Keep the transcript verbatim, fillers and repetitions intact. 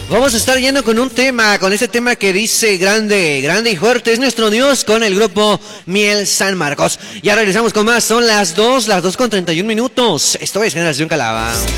Vamos a estar yendo con un tema, con este tema que dice grande, grande y fuerte es nuestro Dios, con el grupo Miel San Marcos. Ya regresamos con más, son las dos, las dos con treinta y un minutos. Esto es Generación Calava.